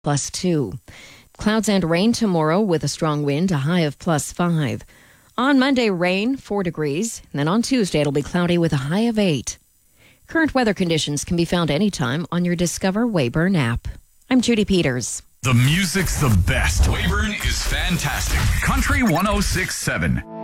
+2. Clouds and rain tomorrow with a strong wind, a high of +5. On Monday, rain, 4 degrees. And then on Tuesday, it'll be cloudy with a high of 8. Current weather conditions can be found anytime on your Discover Weyburn app. I'm Judy Peters. The music's the best. Weyburn is fantastic. Country 106.7.